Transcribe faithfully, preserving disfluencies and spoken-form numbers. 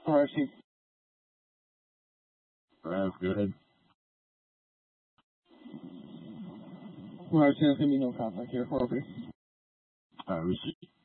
All right, Chief. That's good. All right, Chief. There's gonna be no conflict here. We're okay. Uh, receipt.